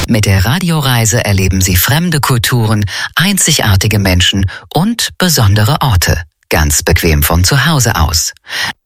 Mit der Radioreise erleben Sie fremde Kulturen, einzigartige Menschen und besondere Orte. Ganz bequem von zu Hause aus.